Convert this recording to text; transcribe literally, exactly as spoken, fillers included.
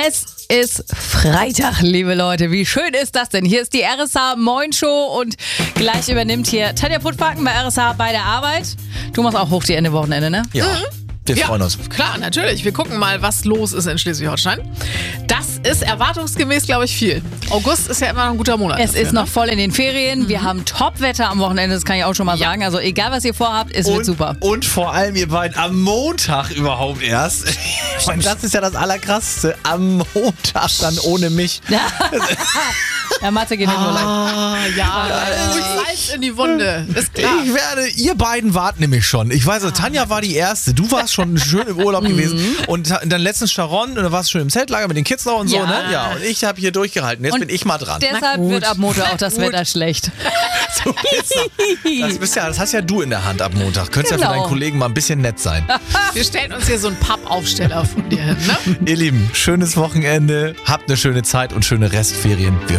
Es ist Freitag, liebe Leute. Wie schön ist das denn? Hier ist die R S H Moin Show und gleich übernimmt hier Tanja Puttfaken bei R S H bei der Arbeit. Du machst auch hoch die Ende Wochenende, ne? Ja. Mhm. Wir ja, freuen uns. Klar, natürlich. Wir gucken mal, was los ist in Schleswig-Holstein. Das ist erwartungsgemäß, glaube ich, viel. August ist ja immer noch ein guter Monat. Es dafür, ist noch ne? voll in den Ferien. Mhm. Wir haben Top-Wetter am Wochenende, das kann ich auch schon mal Ja. sagen. Also egal, was ihr vorhabt, es Und, wird super. und vor allem ihr beiden am Montag überhaupt erst. Ich meine, das ist ja das Allerkrasseste. Am Montag dann ohne mich. Ja, Mathe geht in Urlaub. Ah, ja. Ruhig Salz in die Wunde. Ist klar. Ich werde, ihr beiden wart nämlich schon. Ich weiß, Tanja war die Erste. Du warst schon schön im Urlaub gewesen. Und dann letztens Sharon, und dann warst du schon im Zeltlager mit den Kids noch und so, Ja. ne? Ja, und ich habe hier durchgehalten. Jetzt Und bin ich mal dran. Deshalb wird ab Montag auch das Gut. Wetter schlecht. So ist das. Das, bist ja, das hast ja du in der Hand ab Montag. Könntest ja Genau. für deinen Kollegen mal ein bisschen nett sein. Wir stellen uns hier so einen Pappaufsteller von dir hin, ne? Ihr Lieben, schönes Wochenende. Habt eine schöne Zeit und schöne Restferien. Wir